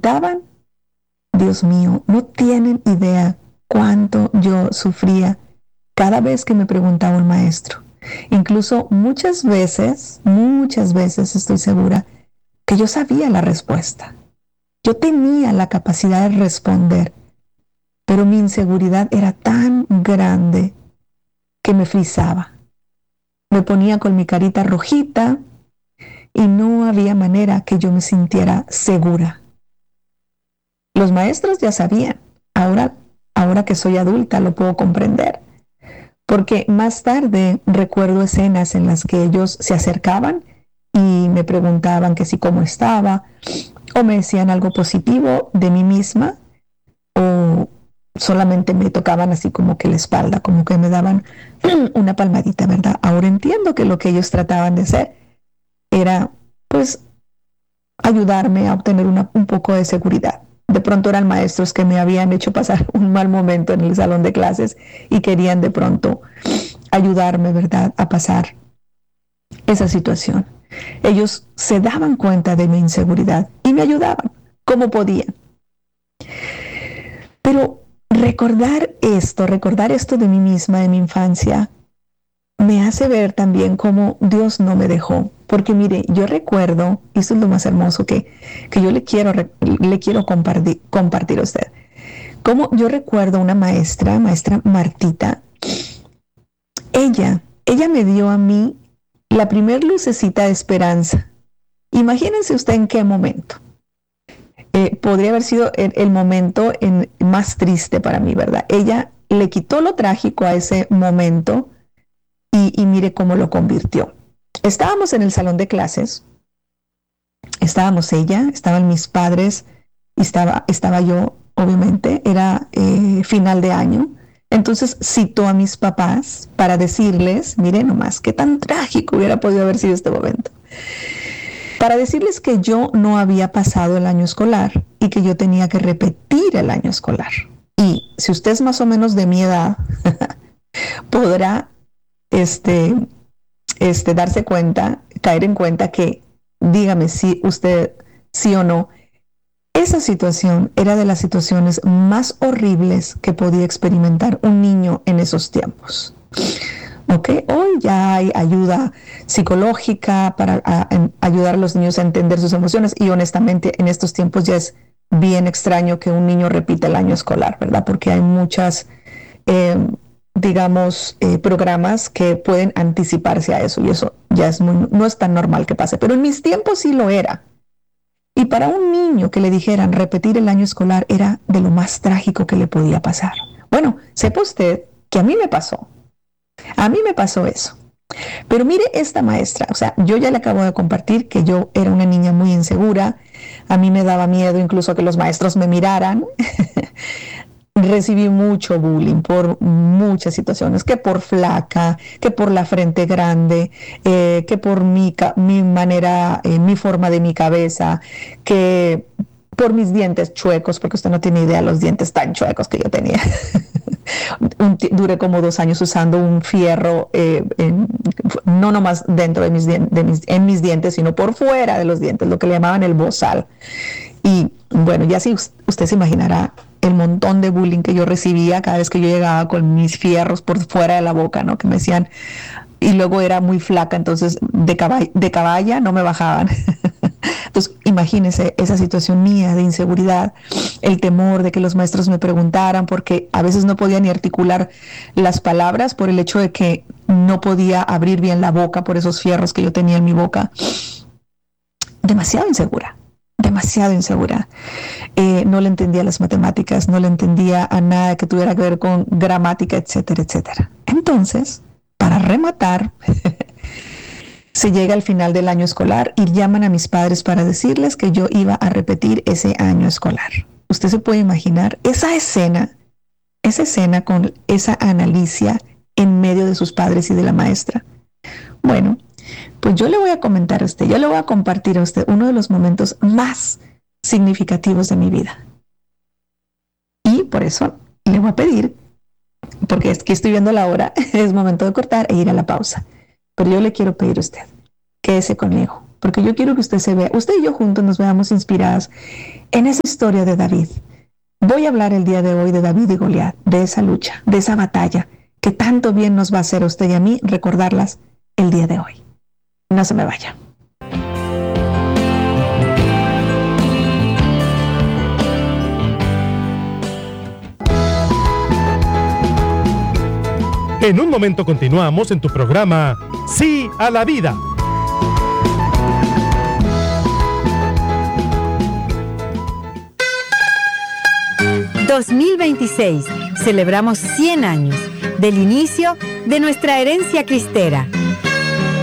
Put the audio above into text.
preguntaban, Dios mío, no tienen idea cuánto yo sufría cada vez que me preguntaba un maestro. Incluso muchas veces estoy segura que yo sabía la respuesta. Yo tenía la capacidad de responder, pero mi inseguridad era tan grande que me frizaba. Me ponía con mi carita rojita y no había manera que yo me sintiera segura. Los maestros ya sabían. Ahora que soy adulta lo puedo comprender. Porque más tarde recuerdo escenas en las que ellos se acercaban y me preguntaban que si cómo estaba, o me decían algo positivo de mí misma, o solamente me tocaban así como que la espalda, como que me daban una palmadita, ¿verdad? Ahora entiendo que lo que ellos trataban de hacer era, pues, ayudarme a obtener un poco de seguridad. De pronto eran maestros que me habían hecho pasar un mal momento en el salón de clases y querían de pronto ayudarme, ¿verdad?, a pasar esa situación. Ellos se daban cuenta de mi inseguridad y me ayudaban como podían. Pero recordar esto de mí misma, de mi infancia, me hace ver también cómo Dios no me dejó. Porque mire, yo recuerdo, y esto es lo más hermoso que yo le quiero compartir a usted, como yo recuerdo una maestra Martita. Ella me dio a mí la primer lucecita de esperanza. Imagínense usted en qué momento. Podría haber sido el momento más triste para mí, ¿verdad? Ella le quitó lo trágico a ese momento y mire cómo lo convirtió. Estábamos en el salón de clases, estaban mis padres, y estaba yo, obviamente, era final de año. Entonces citó a mis papás para decirles, miren nomás, qué tan trágico hubiera podido haber sido este momento, para decirles que yo no había pasado el año escolar y que yo tenía que repetir el año escolar. Y si usted es más o menos de mi edad, podrá darse cuenta, caer en cuenta que, dígame si usted sí o no, esa situación era de las situaciones más horribles que podía experimentar un niño en esos tiempos. ¿Okay? Hoy ya hay ayuda psicológica para ayudar a los niños a entender sus emociones, y honestamente en estos tiempos ya es bien extraño que un niño repita el año escolar, ¿verdad? Porque hay muchas programas que pueden anticiparse a eso, y eso ya no es tan normal que pase, pero en mis tiempos sí lo era. Y para un niño que le dijeran repetir el año escolar era de lo más trágico que le podía pasar. Bueno, sepa usted que a mí me pasó eso. Pero mire esta maestra, o sea, yo ya le acabo de compartir que yo era una niña muy insegura, a mí me daba miedo incluso que los maestros me miraran. Recibí mucho bullying por muchas situaciones, que por flaca, que por la frente grande, que por mi manera, mi forma de mi cabeza, que por mis dientes chuecos, porque usted no tiene idea los dientes tan chuecos que yo tenía. Duré como 2 años usando un fierro, no nomás dentro de en mis dientes, sino por fuera de los dientes, lo que le llamaban el bozal. Y bueno, ya sí, usted se imaginará el montón de bullying que yo recibía cada vez que yo llegaba con mis fierros por fuera de la boca, ¿no? Que me decían, y luego era muy flaca, entonces de caballa no me bajaban. Entonces, imagínese esa situación mía de inseguridad, el temor de que los maestros me preguntaran, porque a veces no podía ni articular las palabras por el hecho de que no podía abrir bien la boca por esos fierros que yo tenía en mi boca. Demasiado insegura. No le entendía las matemáticas, no le entendía a nada que tuviera que ver con gramática, etcétera, etcétera. Entonces, para rematar, se llega al final del año escolar y llaman a mis padres para decirles que yo iba a repetir ese año escolar. Usted se puede imaginar esa escena con esa Analicia en medio de sus padres y de la maestra. Bueno, pues yo le voy a compartir a usted uno de los momentos más significativos de mi vida. Y por eso le voy a pedir, porque es que estoy viendo la hora, es momento de cortar e ir a la pausa. Pero yo le quiero pedir a usted, quédese conmigo, porque yo quiero que usted se vea, usted y yo juntos nos veamos inspiradas en esa historia de David. Voy a hablar el día de hoy de David y Goliat, de esa lucha, de esa batalla, que tanto bien nos va a hacer a usted y a mí recordarlas el día de hoy. No se me vaya. En un momento continuamos en tu programa Sí a la Vida. ...2026... celebramos 100 años... ...del inicio de nuestra herencia cristera...